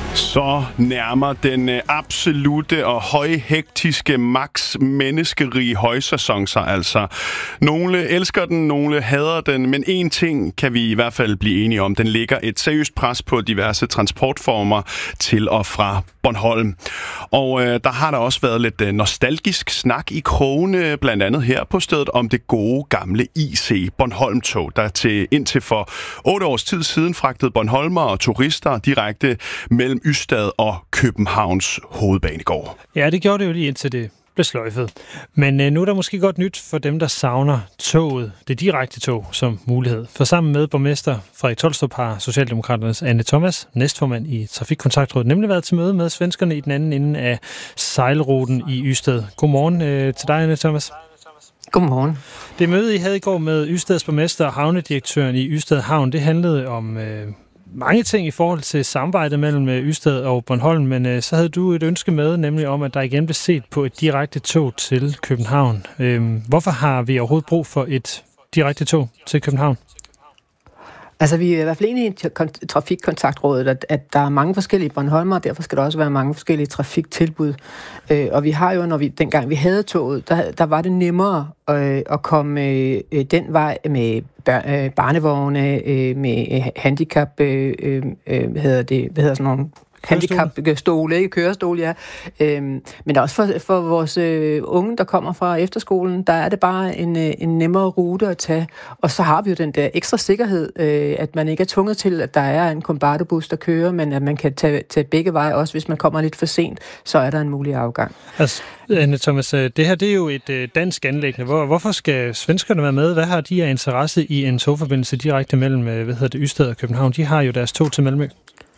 Så nærmer den absolute og højhektiske max menneskerige højsæson sig altså. Nogle elsker den, nogle hader den, men én ting kan vi i hvert fald blive enige om. Den lægger et seriøst pres på diverse transportformer til og fra Bornholm. Og der har der også været lidt nostalgisk snak i krogene, blandt andet her på stedet, om det gode gamle IC Bornholm-tog, der indtil for 8 års tid siden fragtede bornholmere og turister direkte mellem Ystad og Københavns hovedbanegård. Ja, det gjorde det jo lige indtil det blev sløjfet. Men nu er der måske godt nyt for dem, der savner toget, det direkte tog, som mulighed. For sammen med borgmester Frederik Tolstrup har Socialdemokraternes Anne Thomas, næstformand i Trafikkontaktrådet, nemlig været til møde med svenskerne i den anden ende af sejlruten i Ystad. Godmorgen til dig, Anne Thomas. Godmorgen. Det møde, I havde i går med Ystads borgmester og havnedirektøren i Ystad Havn, det handlede om mange ting i forhold til samarbejdet mellem Ystad og Bornholm, men så havde du et ønske med, nemlig om, at der igen blev set på et direkte tog til København. Hvorfor har vi overhovedet brug for et direkte tog til København? Altså, vi er i hvert fald enige i Trafikkontaktrådet, at der er mange forskellige Bornholmer, og derfor skal der også være mange forskellige trafiktilbud. Og vi har jo, dengang vi havde toget, der var det nemmere at komme den vej med barnevogne, med handicap, hvad hedder sådan nogle handicapstole, ikke kørestole, ja. Men også for vores unge, der kommer fra efterskolen, der er det bare en nemmere rute at tage. Og så har vi jo den der ekstra sikkerhed, at man ikke er tvunget til, at der er en Kombardo-bus, der kører, men at man kan tage begge veje, også hvis man kommer lidt for sent, så er der en mulig afgang. Altså, Anne Thomas, det her det er jo et dansk anliggende. Hvorfor skal svenskerne være med? Hvad har de af interesse i en togforbindelse direkte mellem Ystad og København? De har jo deres tog til Malmø.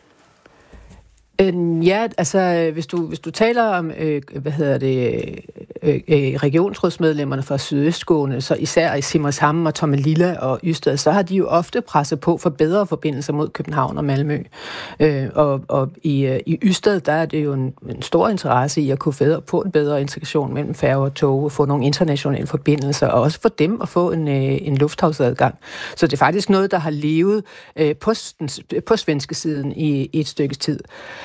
Ja, altså hvis du taler om regionsrådsmedlemmerne fra Sydøstskåne, så især i Simrishamn og Tomelilla og Ystad, så har de jo ofte presset på for bedre forbindelser mod København og Malmø. Og i Ystad, der er det jo en stor interesse i at kunne få en bedre integration mellem færge og tog, og få nogle internationale forbindelser, og også for dem at få en lufthavnsadgang. Så det er faktisk noget, der har levet på svenske siden i et stykke tid.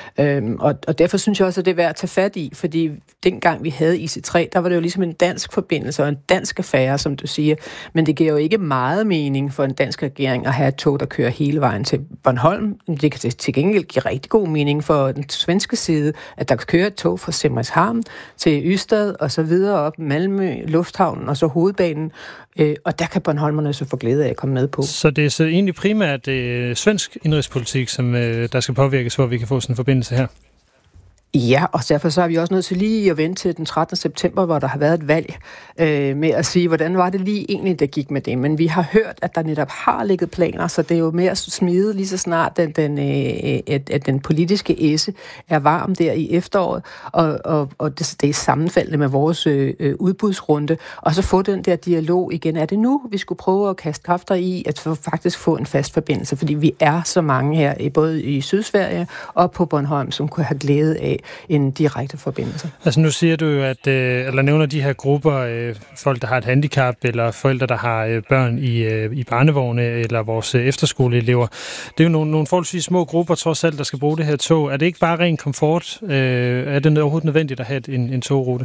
Og derfor synes jeg også, at det er værd at tage fat i, fordi dengang vi havde IC3, der var det jo ligesom en dansk forbindelse og en dansk affære, som du siger, men det giver jo ikke meget mening for en dansk regering at have et tog, der kører hele vejen til Bornholm. Det kan til gengæld give rigtig god mening for den svenske side, at der kører et tog fra Simrishamn til Ystad og så videre op Malmø, Lufthavnen og så hovedbanen, og der kan bornholmerne så få glæde af at komme med på. Så det er så egentlig primært svensk indrigspolitik, som der skal påvirkes, for at vi kan få sådan en forbindelse her? Ja, og derfor så er vi også nødt til lige at vente til den 13. september, hvor der har været et valg, med at sige, hvordan var det lige egentlig, der gik med det. Men vi har hørt, at der netop har ligget planer, så det er jo mere at smide lige så snart, at den politiske esse er varm der i efteråret, og det er sammenfaldende med vores udbudsrunde, og så få den der dialog igen. Er det nu, vi skulle prøve at kaste kræfter i, at faktisk få en fast forbindelse? Fordi vi er så mange her, både i Sydsverige og på Bornholm, som kunne have glæde af en direkte forbindelse. Altså nu siger du jo, eller nævner de her grupper, folk der har et handicap, eller forældre der har børn i barnevogne, eller vores efterskoleelever. Det er jo nogle forholdsvis små grupper, trods alt, der skal bruge det her tog. Er det ikke bare ren komfort? Er det overhovedet nødvendigt at have en togrute?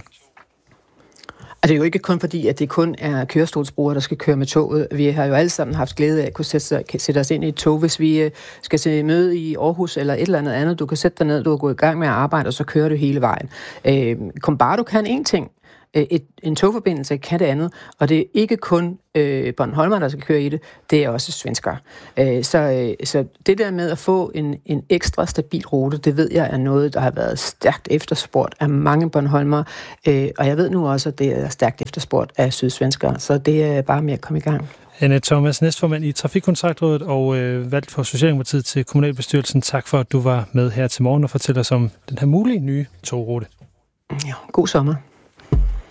Og det er jo ikke kun fordi, at det kun er kørestolsbrugere, der skal køre med toget. Vi har jo alle sammen haft glæde af at kunne sætte os ind i et tog, hvis vi skal til møde i Aarhus eller et eller andet. Du kan sætte dig ned, du kan gå i gang med at arbejde, og så kører du hele vejen. Kombardo kan én ting. En togforbindelse kan det andet, og det er ikke kun Bornholmer, der skal køre i det, det er også svenskere. Så det der med at få en ekstra stabil rute, det ved jeg er noget, der har været stærkt efterspurgt af mange Bornholmer, og jeg ved nu også, at det er stærkt efterspurgt af sydsvenskere, så det er bare med at komme i gang. Anne Thomas, næstformand i Trafikkontaktrådet og valgt for Socialdemokratiet til kommunalbestyrelsen. Tak for, at du var med her til morgen og fortæller os om den her mulige nye togrute. Ja, god sommer.